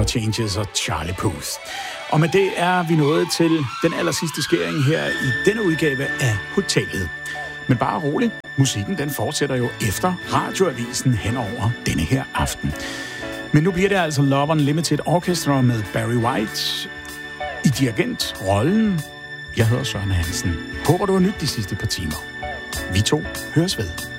Never Changes og Charlie Puth. Og med det er vi nået til den allersidste skæring her i denne udgave af Hotellet. Men bare rolig, musikken den fortsætter jo efter radioavisen henover denne her aften. Men nu bliver det altså Love Unlimited Orchestra med Barry White i dirigentrollen. Jeg hedder Søren Hansen. Håber du har nydt de sidste par timer. Vi to høres ved.